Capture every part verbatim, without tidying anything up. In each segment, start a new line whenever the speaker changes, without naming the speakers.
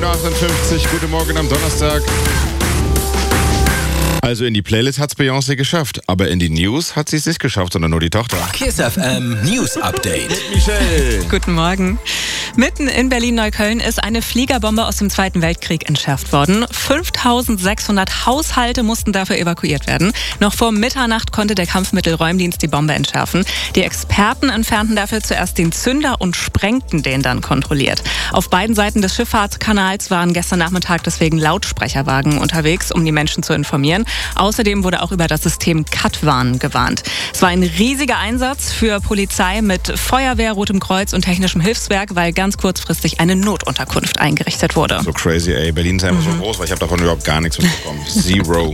neun Uhr achtundfünfzig, guten Morgen am Donnerstag. Also in die Playlist hat's Beyoncé geschafft, aber in die News hat sie es nicht geschafft, sondern nur die Tochter.
Kiss F M News Update.
Michelle.
Guten Morgen. Mitten in Berlin-Neukölln ist eine Fliegerbombe aus dem Zweiten Weltkrieg entschärft worden. fünftausendsechshundert Haushalte mussten dafür evakuiert werden. Noch vor Mitternacht konnte der Kampfmittelräumdienst die Bombe entschärfen. Die Experten entfernten dafür zuerst den Zünder und sprengten den dann kontrolliert. Auf beiden Seiten des Schifffahrtskanals waren gestern Nachmittag deswegen Lautsprecherwagen unterwegs, um die Menschen zu informieren. Außerdem wurde auch über das System Katwan gewarnt. Es war ein riesiger Einsatz für Polizei mit Feuerwehr, Rotem Kreuz und technischem Hilfswerk, weil ganz kurzfristig eine Notunterkunft eingerichtet wurde.
So crazy, ey. Berlin ist einfach mhm. so groß, weil ich habe davon überhaupt gar nichts mitbekommen. Zero.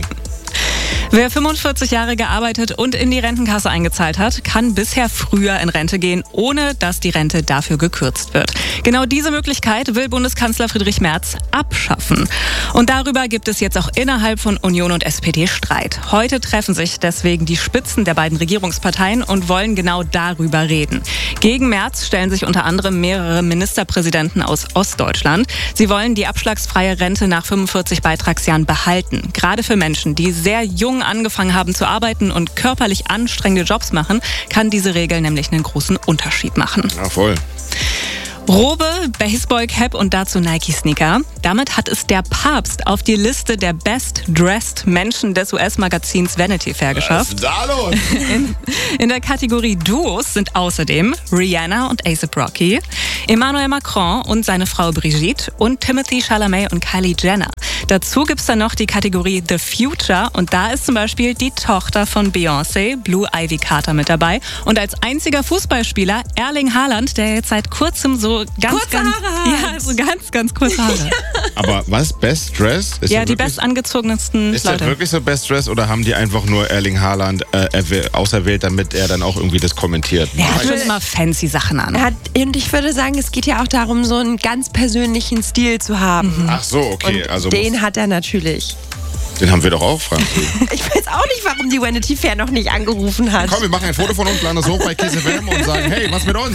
Wer fünfundvierzig Jahre gearbeitet und in die Rentenkasse eingezahlt hat, kann bisher früher in Rente gehen, ohne dass die Rente dafür gekürzt wird. Genau diese Möglichkeit will Bundeskanzler Friedrich Merz abschaffen. Und darüber gibt es jetzt auch innerhalb von Union und S P D Streit. Heute treffen sich deswegen die Spitzen der beiden Regierungsparteien und wollen genau darüber reden. Gegen Merz stellen sich unter anderem mehrere Ministerpräsidenten aus Ostdeutschland. Sie wollen die abschlagsfreie Rente nach fünfundvierzig Beitragsjahren behalten. Gerade für Menschen, die sehr jung angefangen haben zu arbeiten und körperlich anstrengende Jobs machen, kann diese Regel nämlich einen großen Unterschied machen.
Ja, voll.
Robe, Baseballcap und dazu Nike-Sneaker. Damit hat es der Papst auf die Liste der Best-Dressed Menschen des U S-Magazins Vanity Fair geschafft.
Was ist da los?
In, in der Kategorie Duos sind außerdem Rihanna und A$AP Rocky, Emmanuel Macron und seine Frau Brigitte und Timothy Chalamet und Kylie Jenner. Dazu gibt es dann noch die Kategorie The Future und da ist zum Beispiel die Tochter von Beyoncé, Blue Ivy Carter, mit dabei. Und als einziger Fußballspieler Erling Haaland, der jetzt seit kurzem so ganz,
kurze
ganz,
Haare
ja, so ganz, ganz kurze Haare.
Aber was? Best Dress? Ist
Ja, die
wirklich,
bestangezogensten
Ist
Leute.
das wirklich so Best Dress oder haben die einfach nur Erling Haaland äh, erwäh- auserwählt, damit er dann auch irgendwie das kommentiert?
Er hat schon immer fancy Sachen an.
Er hat, und ich würde sagen, es geht ja auch darum, so einen ganz persönlichen Stil zu haben.
Ach so, okay.
Und
Also
den hat er natürlich.
den haben wir doch auch, Frank.
Ich weiß auch nicht, warum die Vanity Fair noch nicht angerufen hat.
Komm, wir machen ein Foto von uns, laden das hoch bei Kiss F M und sagen, hey, was mit uns?